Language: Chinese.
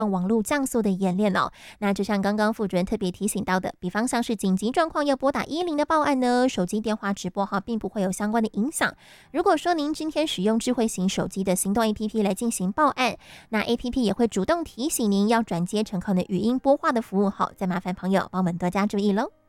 网络降速的演练哦。那就像刚刚副主任特别提醒到的，比方像是紧急状况要拨打10的报案呢，手机电话直拨并不会有相关的影响。如果说您今天使用智慧型手机的行动 APP 来进行报案，那 APP 也会主动提醒您要转接成功的语音拨话的服务，再麻烦朋友帮我们多加注意喽。